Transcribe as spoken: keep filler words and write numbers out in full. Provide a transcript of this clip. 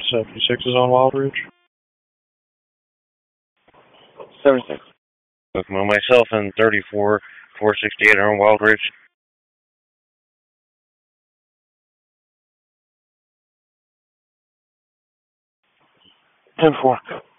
seventy-six is on Wild Ridge. seventy-six. Kokomo, myself and thirty-four, four sixty-eight are on Wild Ridge. ten four.